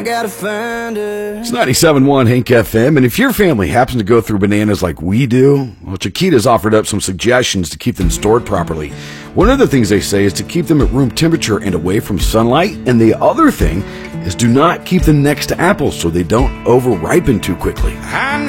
Gotta find her. It's 97.1 Hank FM, and if your family happens to go through bananas like we do, well, Chiquita's offered up some suggestions to keep them stored properly. One of the things they say is to keep them at room temperature and away from sunlight, and the other thing is do not keep them next to apples so they don't over-ripen too quickly. I